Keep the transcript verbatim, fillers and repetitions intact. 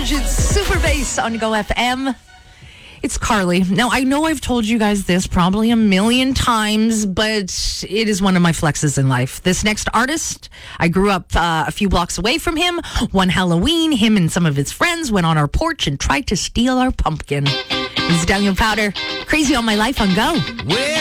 Savage. It's Super Bass on Go F M. It's Carly. Now, I know I've told you guys this probably a million times, but it is one of my flexes in life. This next artist, I grew up uh, a few blocks away from him. One Halloween, him and some of his friends went on our porch and tried to steal our pumpkin. This is Daniel Powter. Crazy on My Life on Go.